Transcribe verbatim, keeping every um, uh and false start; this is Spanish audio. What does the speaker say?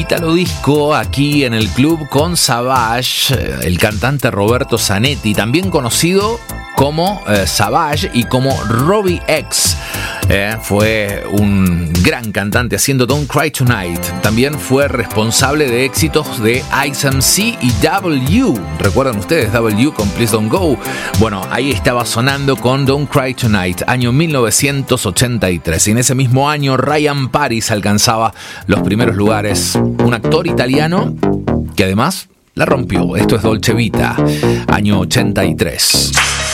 Italo Disco aquí en el club con Savage, el cantante Roberto Zanetti, también conocido como eh, Savage y como Robbie X. Eh, fue un gran cantante haciendo Don't Cry Tonight. También fue responsable de éxitos de Ice M C y W. ¿Recuerdan ustedes W con Please Don't Go? Bueno, ahí estaba sonando con Don't Cry Tonight, año mil novecientos ochenta y tres. Y en ese mismo año Ryan Paris alcanzaba los primeros lugares. Un actor italiano que además la rompió. Esto es Dolce Vita, año ochenta y tres.